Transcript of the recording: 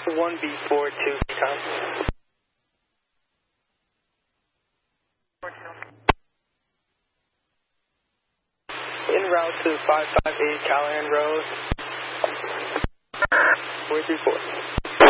1B4 2 time. En route to 558 Callahan Road. 434.